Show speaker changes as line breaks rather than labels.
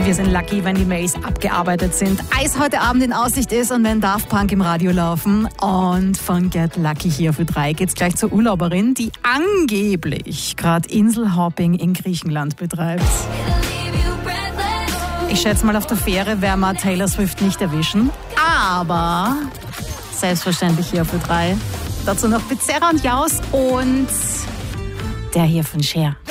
Wir sind lucky, wenn die Mails abgearbeitet sind. Eis heute Abend in Aussicht ist und wenn Daft Punk im Radio laufen. Und von Get Lucky hier für 3 geht's gleich zur Urlauberin, die angeblich gerade Inselhopping in Griechenland betreibt. Ich schätze mal, auf der Fähre werden wir Taylor Swift nicht erwischen. Aber selbstverständlich hier für 3. Dazu noch Becerra und Jaus und der hier von Cher.